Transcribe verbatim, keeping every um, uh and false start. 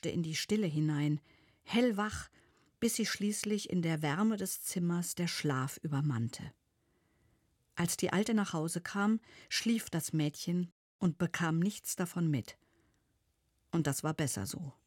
lauschte in die Stille hinein, hellwach, bis sie schließlich in der Wärme des Zimmers der Schlaf übermannte. Als die Alte nach Hause kam, schlief das Mädchen und bekam nichts davon mit. Und das war besser so.